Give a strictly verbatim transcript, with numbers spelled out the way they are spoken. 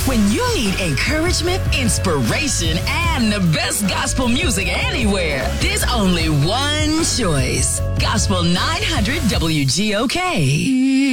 When you need encouragement, inspiration, and the best gospel music anywhere, there's only one choice. Gospel nine hundred W G O K.